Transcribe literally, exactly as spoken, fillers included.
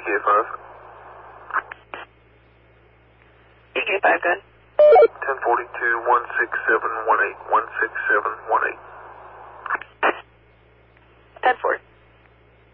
K five. E K five, good. ten forty-two, one six seven one eight, one six seven one eight.